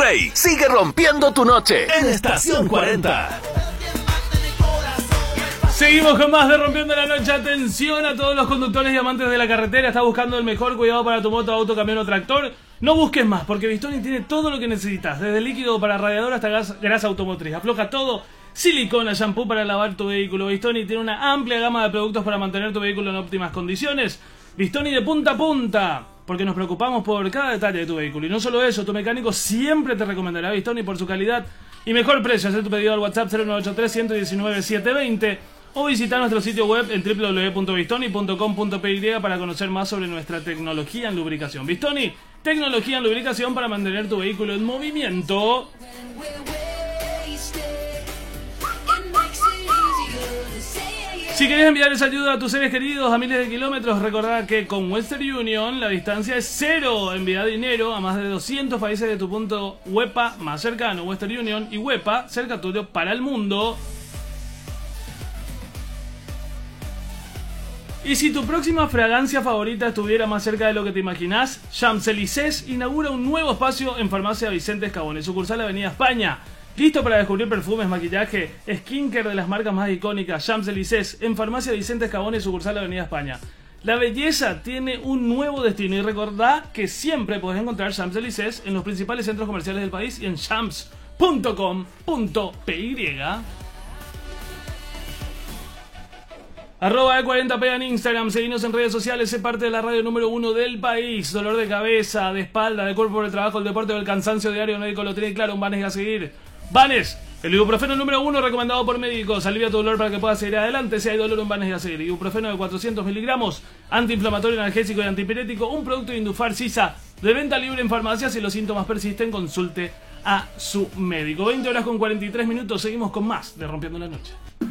Rey sigue rompiendo tu noche en Estación 40. Seguimos con más de Rompiendo la Noche. Atención a todos los conductores y amantes de la carretera. ¿Estás buscando el mejor cuidado para tu moto, auto, camión o tractor? No busques más, porque Bistoni tiene todo lo que necesitas. Desde líquido para radiador hasta grasa automotriz. Afloja todo. Silicona, shampoo para lavar tu vehículo. Bistoni tiene una amplia gama de productos para mantener tu vehículo en óptimas condiciones. Bistoni de punta a punta, porque nos preocupamos por cada detalle de tu vehículo. Y no solo eso, tu mecánico siempre te recomendará Bistoni por su calidad y mejor precio. Haz tu pedido al WhatsApp 0983-119-720 o visita nuestro sitio web en www.bistoni.com.py para conocer más sobre nuestra tecnología en lubricación. Bistoni, tecnología en lubricación para mantener tu vehículo en movimiento. Si querés enviarles ayuda a tus seres queridos a miles de kilómetros, recordá que con Western Union la distancia es cero. Envía dinero a más de 200 países de tu punto WEPA más cercano. Western Union y WEPA cerca tuyo para el mundo. Y si tu próxima fragancia favorita estuviera más cerca de lo que te imaginás, Champs-Élysées inaugura un nuevo espacio en Farmacia Vicente Escabone, sucursal Avenida España. Listo para descubrir perfumes, maquillaje, skincare de las marcas más icónicas. Champs-Élysées en Farmacia Vicente Escabone, sucursal Avenida España. La belleza tiene un nuevo destino y recordá que siempre podés encontrar Champs-Élysées en los principales centros comerciales del país y en champs.com.py. @E40P en Instagram, seguinos en redes sociales, sé parte de la radio número 1 del país. Dolor de cabeza, de espalda, de cuerpo por el trabajo, el deporte o el cansancio diario, médico lo tiene claro, un Vanes a seguir. Vanes, el ibuprofeno número 1 recomendado por médicos, alivia tu dolor para que puedas seguir adelante. Si hay dolor, un Vanes a seguir. Ibuprofeno de 400 miligramos, antiinflamatorio, analgésico y antipirético, un producto de Indufar Sisa, de venta libre en farmacias. Si los síntomas persisten, consulte a su médico. 20 horas con 43 minutos, seguimos con más de Rompiendo la Noche.